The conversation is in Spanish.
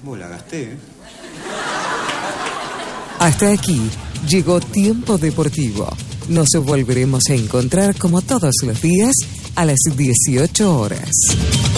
La gasté, ¿eh? Hasta aquí llegó Tiempo Deportivo. Nos volveremos a encontrar como todos los días a las 18 horas.